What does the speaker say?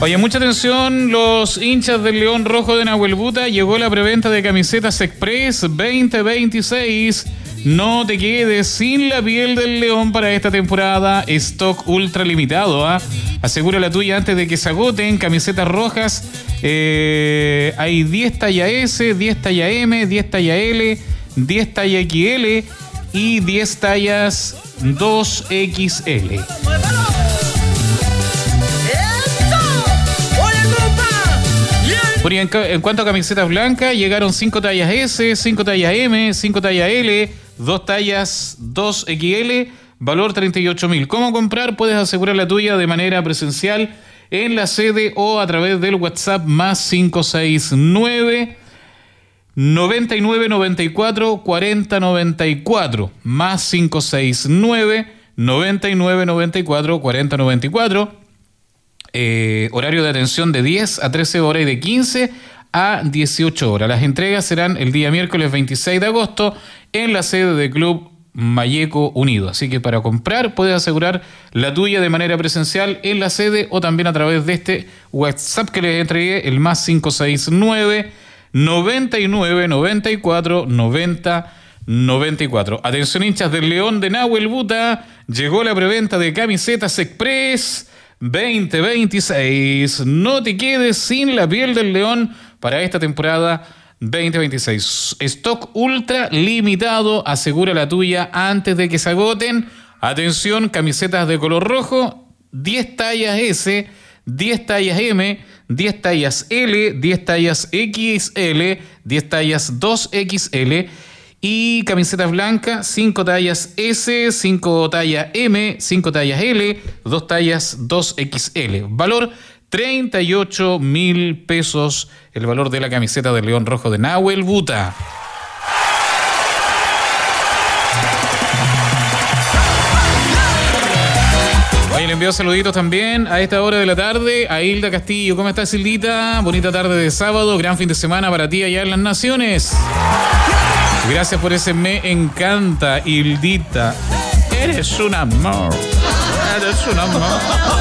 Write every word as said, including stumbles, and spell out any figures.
Oye, mucha atención, los hinchas del León Rojo de Nahuel Buta. Llegó la preventa de camisetas Express veinte veintiséis. No te quedes sin la piel del león para esta temporada. Stock ultra limitado, ¿eh? Asegura la tuya antes de que se agoten. Camisetas rojas. Eh, hay diez talla S, diez talla M, diez talla L, diez talla X L y diez tallas dos X L. En, en cuanto a camisetas blancas, llegaron cinco tallas S, cinco tallas M, cinco tallas L, dos tallas dos X L, valor treinta y ocho mil. ¿Cómo comprar? Puedes asegurar la tuya de manera presencial en la sede o a través del WhatsApp más cinco seis nueve, noventa y nueve noventa y cuatro, cuarenta noventa y cuatro, más cinco seis nueve, noventa y nueve noventa y cuatro, cuarenta noventa y cuatro. Eh, horario de atención de diez a trece horas y de quince a dieciocho horas. Las entregas serán el día miércoles veintiséis de agosto en la sede del Club Mayeco Unido. Así que para comprar puedes asegurar la tuya de manera presencial en la sede o también a través de este WhatsApp que les entregué, el más cinco seis nueve, noventa y nueve noventa y cuatro, noventa noventa y cuatro. Atención hinchas del León de Nahuel Buta, llegó la preventa de camisetas Express veinte veintiséis. No te quedes sin la piel del león para esta temporada veinte veintiséis. Stock ultra limitado. Asegura la tuya antes de que se agoten. Atención, camisetas de color rojo, diez tallas S, diez tallas M, diez tallas L, diez tallas X L, diez tallas dos X L. Y camisetas blancas, cinco tallas S, cinco tallas M, cinco tallas L, dos tallas dos X L. Valor treinta y ocho mil pesos, el valor de la camiseta del León Rojo de Nahuel Buta. Oye, le envío saluditos también a esta hora de la tarde a Hilda Castillo. ¿Cómo estás, Hildita? Bonita tarde de sábado, gran fin de semana para ti allá en las Naciones. Gracias por ese me encanta, Hildita. Eres un amor. Eres un amor.